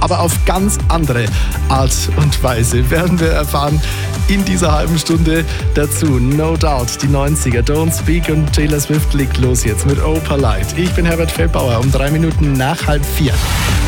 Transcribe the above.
aber auf ganz andere Art und Weise werden wir erfahren in dieser halben Stunde dazu. No Doubt, die 90er, Don't Speak und Taylor Swift legt los jetzt mit Oh Polite. Ich bin Herbert Feldbauer, um 3 Minuten nach 3:30.